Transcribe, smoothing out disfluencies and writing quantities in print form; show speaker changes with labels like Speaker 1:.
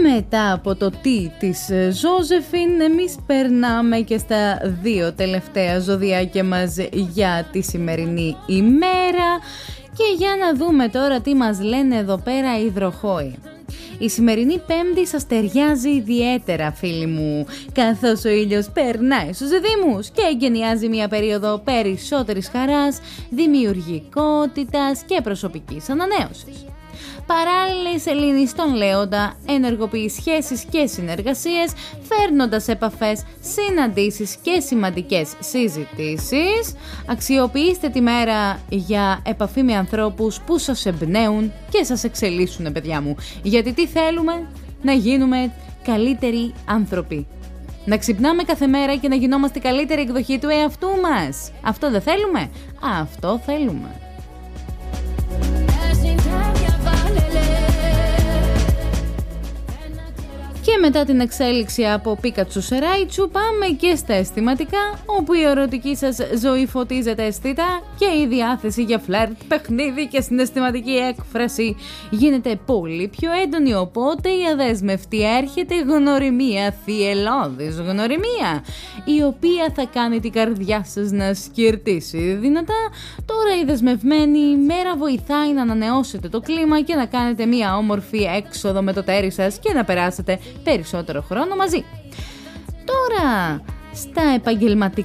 Speaker 1: μετά από το τι της Ζώζεφιν, εμείς περνάμε και στα δύο τελευταία ζωδιάκια μας για τη σημερινή ημέρα και για να δούμε τώρα τι μας λένε εδώ πέρα οι υδροχόοι. Η σημερινή Πέμπτη σας ταιριάζει ιδιαίτερα, φίλοι μου, καθώς ο ήλιος περνάει στους διδύμους και εγκαινιάζει μια περίοδο περισσότερης χαράς, δημιουργικότητας και προσωπικής ανανέωσης. Παράλληλες Ελλήνης στον Λέοντα ενεργοποιεί σχέσεις και συνεργασίες, φέρνοντας επαφές, συναντήσεις και σημαντικές συζητήσεις. Αξιοποιήστε τη μέρα για επαφή με ανθρώπους που σας εμπνέουν και σας εξελίσσουν, παιδιά μου. Γιατί τι θέλουμε? Να γίνουμε καλύτεροι άνθρωποι. Να ξυπνάμε κάθε μέρα και να γινόμαστε καλύτερη εκδοχή του εαυτού μας. Αυτό δεν θέλουμε? Αυτό θέλουμε. Και μετά την εξέλιξη από Πίκατσου σε Ράιτσου πάμε και στα αισθηματικά, όπου η ερωτική σας ζωή φωτίζεται αισθητά και η διάθεση για φλερτ, παιχνίδι και συναισθηματική έκφραση γίνεται πολύ πιο έντονη, οπότε η αδέσμευτη έρχεται γνωριμία, θυελώδης γνωριμία, η οποία θα κάνει την καρδιά σας να σκυρτήσει δυνατά. Τώρα η δεσμευμένη μέρα βοηθάει να ανανεώσετε το κλίμα και να κάνετε μια όμορφη έξοδο με το τέρι σας και να περάσετε περισσότερο χρόνο μαζί. Τώρα, στα επαγγελματικά